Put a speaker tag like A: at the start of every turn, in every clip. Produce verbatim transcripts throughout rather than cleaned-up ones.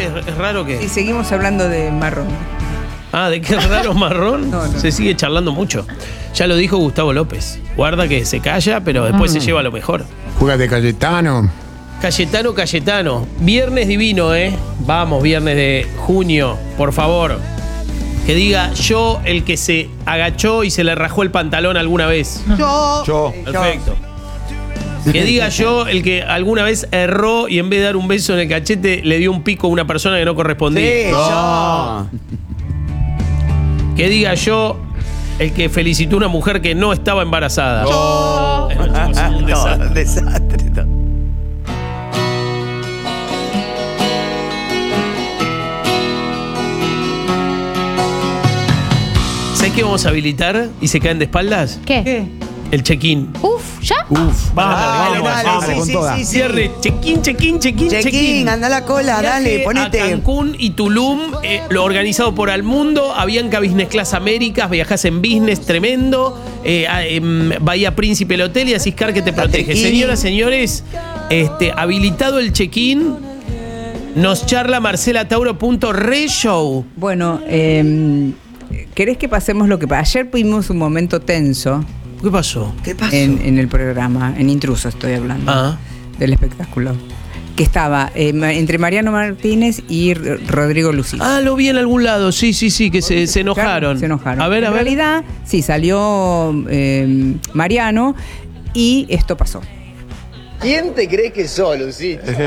A: ¿Es, es raro que?
B: Y seguimos hablando de marrón.
A: Ah, ¿de qué raro marrón?
B: No, no.
A: Se sigue charlando mucho. Ya lo dijo Gustavo López. Guarda que se calla, pero después mm. se lleva lo mejor.
C: Juega de Cayetano.
A: Cayetano, Cayetano. Viernes divino, ¿eh? Vamos, viernes de junio, por favor. Que diga yo el que se agachó y se le rajó el pantalón alguna vez.
D: Yo.
C: Yo.
A: Perfecto. Que diga yo el que alguna vez erró y en vez de dar un beso en el cachete le dio un pico a una persona que no correspondía.
D: Sí, yo.
A: Que diga yo el que felicitó a una mujer que no estaba embarazada.
D: Yo.
A: Es un desastre.
D: No, desastre. No.
A: ¿Sabés qué vamos a habilitar y se caen de espaldas?
E: ¿Qué?
B: ¿Qué?
A: El check-in.
E: Uf, ¿ya?
C: Uf,
A: Vamos,
D: Dale,
A: vamos,
D: dale,
A: vamos.
D: sí,
C: con
D: sí,
C: toda.
D: sí, sí.
A: Cierre, check-in, check-in, check-in,
D: Check-in,
A: check-in.
D: anda a la cola, dale,
A: Viaje
D: ponete.
A: a Cancún y Tulum, eh, lo organizado por Almundo, Avianca Business Class Américas, viajás en business, tremendo. Eh, a, em, Bahía Príncipe el hotel y Asiscar que te protege.
D: Tequini.
A: Señoras, señores, este, habilitado el check-in, nos charla Marcela Tauro punto re show.
B: Bueno, eh, ¿querés que pasemos lo que pasó? Ayer tuvimos un momento tenso
A: ¿Qué pasó?
D: ¿Qué pasó?
B: en, en el programa, en Intruso estoy hablando,
A: Ah.
B: del espectáculo. Que estaba eh, ma- entre Mariano Martínez y R- Rodrigo Lucía.
A: Ah, lo vi en algún lado, sí, sí, sí, que se, se enojaron.
B: Se enojaron.
A: A ver, a
B: en
A: ver.
B: realidad, sí, salió eh, Mariano y esto pasó.
F: ¿Quién te cree que sos, Lucich? ¿Quién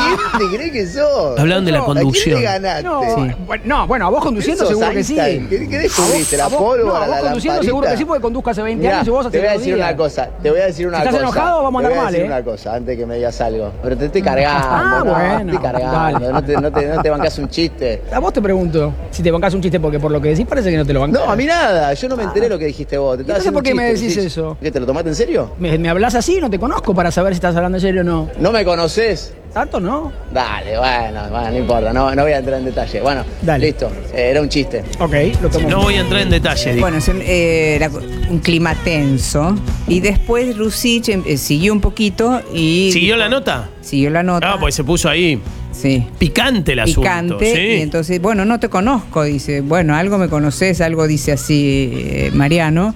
F: te cree que sos?
A: Hablaban de la
F: ¿A quién
A: conducción.
F: le ganaste?
G: No,
B: Sí.
G: bueno, no, bueno, a vos conduciendo
F: ¿Sos
G: seguro que sí.
F: Einstein? ¿Qué, qué descubriste? ¿La
G: A vos-
F: pólvora,
G: no, a vos
F: la
G: conduciendo seguro que sí, porque conduzco hace veinte
F: Mirá,
G: años y vos hace
F: te voy a
G: dos
F: decir
G: días.
F: una cosa, te voy a decir una
G: Si estás
F: cosa.
G: enojado, vamos a
F: te voy
G: andar
F: a
G: mal,
F: decir
G: ¿eh?
F: una cosa, antes que me digas algo. Pero te estoy cargando,
G: Ah,
F: no,
G: bueno,
F: te estoy cargando.
G: dale.
F: No te, no, te, no te bancás un chiste.
G: A vos te pregunto si te bancás un chiste, porque por lo que decís parece que no te lo bancás.
F: No, a mí nada, yo no me enteré lo que dijiste vos. Te estaba
G: Entonces,
F: haciendo
G: ¿por qué
F: un
G: me
F: chiste,
G: decís
F: Lucich.
G: eso?
F: ¿Qué, te lo tomaste en serio?
G: ¿Me, me hablas así? No te conozco para saber si estás hablando en serio o no.
F: ¿No me conoces?
G: ¿Tanto no?
F: Dale, bueno, bueno, no importa, no, no voy a entrar en detalle. Bueno,
G: Dale.
F: listo, eh, era un chiste.
G: Ok, lo tomo.
A: No voy a entrar en detalle, dijo.
B: Bueno, es un, eh, era un clima tenso. Y después Rusich eh, siguió un poquito y.
A: ¿Siguió la nota?
B: Siguió la nota.
A: Ah, pues se puso ahí.
B: Sí.
A: Picante el asunto.
B: Picante.
A: ¿sí?
B: Y entonces, bueno, no te conozco, dice. Bueno, algo me conoces, algo dice así eh, Mariano.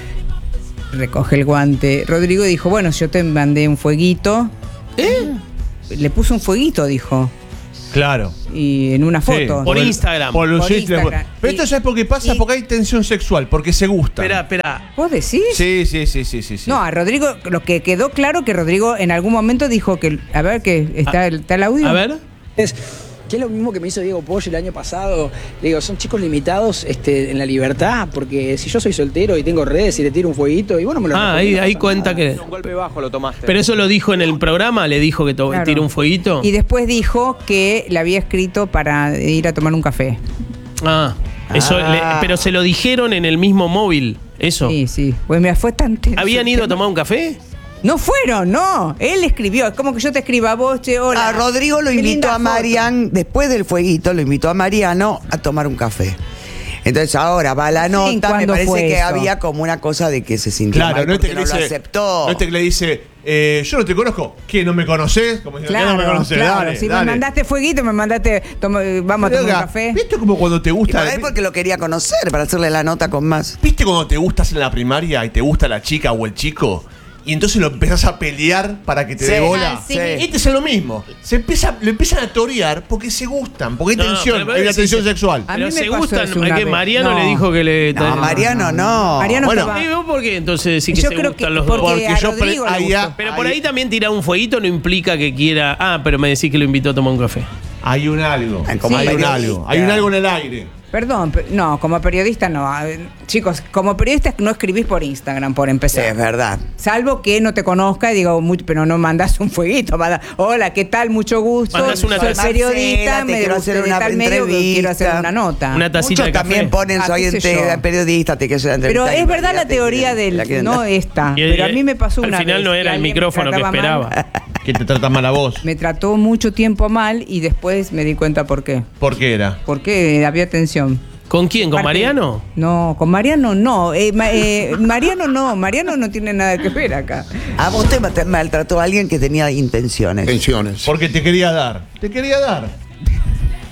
B: Recoge el guante. Rodrigo dijo, bueno, yo te mandé un fueguito.
A: ¿Eh?
B: Le puso un fueguito, dijo.
C: Claro.
B: Y en una foto.
A: Por Instagram.
C: Por, los
B: Por
C: chistes.
B: Instagram.
C: Pero esto
B: Y-
C: ya es porque pasa,
B: y-
C: porque hay tensión sexual, porque se gusta.
A: Espera, espera.
B: ¿Vos decís?
C: Sí, sí, sí, sí, sí, sí.
B: No, a Rodrigo, lo que quedó claro que Rodrigo en algún momento dijo que, a ver, que está, el- está el audio.
A: A ver.
G: Es, que es lo mismo que me hizo Diego Pollo el año pasado. Le digo, son chicos limitados este, en la libertad, porque si yo soy soltero y tengo redes y le tiro un fueguito y bueno, me lo
A: Ah,
G: respondo,
A: ahí,
G: no
A: ahí
G: pasa
A: cuenta
G: nada.
A: que.
H: Un golpe bajo lo tomaste.
A: Pero eso lo dijo en el programa, le dijo que to-
B: Claro.
A: tiró un fueguito.
B: Y después dijo que le había escrito para ir a tomar un café.
A: Ah, eso
D: Ah.
A: le- pero se lo dijeron en el mismo móvil. Eso.
B: Sí, sí. Pues mira, fue tan tenso
A: ¿Habían
B: el
A: ido a
B: tema.
A: tomar un café?
B: No fueron, no. Él escribió. Es como que yo te escriba a vos, che, hola.
D: A Rodrigo lo
B: Qué
D: invitó
B: linda
D: a
B: foto.
D: Marian, después del fueguito, lo invitó a Mariano a tomar un café. Entonces ahora va la
B: Sí,
D: nota, me
B: ¿cuándo
D: parece
B: fue
D: que
B: eso?
D: había como una cosa de que se sintió
C: Claro,
D: mal
C: no este
D: porque
C: que le
D: no lo
C: dice.
D: aceptó.
C: No este que le dice, eh, yo no te conozco. ¿Qué? ¿No me conoces? Como diciendo,
B: Claro,
C: "¿Qué no me conoces?
B: claro.
C: Dale,
B: si
C: dale".
B: me mandaste fueguito, me mandaste, toma- vamos a
C: Pero,
B: tomar un
C: oiga,
B: café.
C: ¿viste como cuando te
D: Y
C: gusta?
D: para él porque lo quería conocer, para hacerle la nota con más.
C: ¿Viste cuando te gustas en la primaria y te gusta la chica o el chico? Y entonces lo empezás a pelear para que te
D: Sí.
C: dé bola.
E: Ah, sí.
C: Este es lo mismo. Se empieza, lo empiezan a torear porque se gustan, porque hay
A: No,
C: tensión,
A: pero-
C: hay una
A: sí,
C: tensión
A: sí.
C: sexual.
B: A
A: Pero
B: mí me
A: se
B: pasó
A: gustan.
B: eso una
A: Que
B: vez.
A: Mariano
B: No.
A: le dijo que le.
D: No, Mariano no.
B: Mariano
C: Bueno.
B: estaba-
A: ¿Y vos por qué entonces sí que
B: Yo
A: se
B: creo
A: gustan
B: que
A: los
B: porque
A: dos?
C: Porque
B: a
C: yo
B: Rodrigo
C: pre-
B: le
C: ahí-
B: gustó.
A: Pero por ahí también tirar un fueguito no implica que quiera. Ah, pero me decís que lo invitó a tomar un café.
C: Hay un algo.
D: Ay, como
C: hay un
D: periodista.
C: algo. Hay un algo en el aire.
B: Perdón, pe- no, como periodista no. A ver, chicos, como periodista no escribís por Instagram, por
D: Sí,
B: empezar.
D: es verdad.
B: Salvo que no te conozca y digo, muy- pero no mandas un fueguito. Manda, hola, ¿qué tal? Mucho gusto.
A: Mandas una
B: Soy
A: taza.
B: periodista,
D: Marcela, te
B: me
D: quiero
B: gusta
D: hacer
B: de
D: una
B: tal medio,
D: entrevista.
B: quiero hacer una nota.
A: Una tacita
D: Muchos
A: de café.
D: también ponen,
B: Ah,
D: soy
B: qué sé
D: ente-
B: yo.
D: periodista, te quiero hacer una
B: Pero
D: entrevista.
B: es verdad la
D: Imagínate
B: teoría
D: que
B: del
D: la quieren
B: no
D: dar.
B: esta.
A: Y-
B: Pero a mí me pasó
A: al
B: una
A: final
B: vez
A: no
B: que
A: era el
B: alguien me
A: micrófono que
B: trataba mal.
A: esperaba.
C: Que te trata mal a vos.
B: Me trató mucho tiempo mal y después me di cuenta por qué.
C: ¿Por qué era?
B: Porque había tensión.
A: ¿Con quién? ¿Con
B: Parte-
A: Mariano?
B: No, con Mariano no. Eh, ma- eh, Mariano no. Mariano no tiene nada que ver acá.
D: A vos te te maltrató a alguien que tenía intenciones.
C: Porque te quería dar. Te quería dar.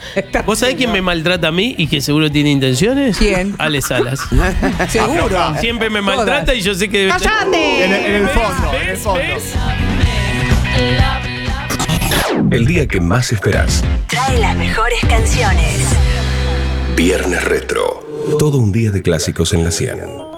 A: ¿Vos sabés quién me maltrata a mí y que seguro tiene intenciones?
B: ¿Quién?
A: Ale Salas.
B: Seguro.
A: Siempre me maltrata
B: Todas.
A: y yo sé que debe ser.
B: ¡Cállate!
C: En el, en el fondo, en el
A: ¿Ves?
C: fondo.
A: ¿Ves?
E: El día que más esperás.
H: Trae las mejores canciones.
E: Viernes Retro. Todo un día de clásicos en la cien.